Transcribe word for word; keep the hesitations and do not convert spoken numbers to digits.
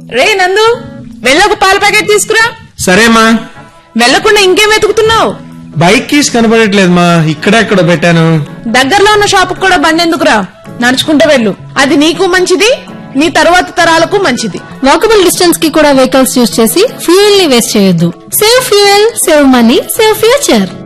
రే నందు, వెళ్ళొక పాల ప్యాకెట్ తీసుకురా. సరేమా. వెళ్లకుండా ఇంకేం వెతుకుతున్నావు? బైక్ కీస్ కనబడట్లేదు మా, ఇక్కడెక్కడ పెట్టాను. దగ్గరలో ఉన్న షాప్ కూడా బండి ఎందుకురా, నడుచుకుంటూ వెళ్ళు. అది నీకు మంచిది, నీ తరువాత తరాలకు మంచిది. వాకబుల్ డిస్టెన్స్ కి కూడా వెహికల్స్ యూజ్ చేసి ఫ్యూయల్ ని వేస్ట్ చేయొద్దు. Save fuel, save money, save future.